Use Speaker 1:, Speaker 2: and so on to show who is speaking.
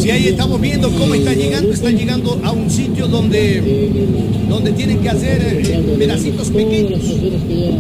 Speaker 1: Si ahí estamos viendo cómo están llegando a un sitio donde tienen que hacer pedacitos pequeños.